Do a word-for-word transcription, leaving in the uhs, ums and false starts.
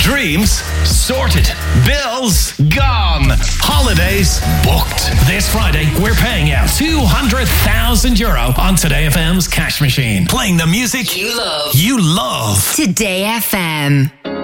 Dreams sorted. Bills gone. Holidays booked. This Friday, we're paying out two hundred thousand euro on Today F M's cash machine. Playing the music you love. You love. Today F M.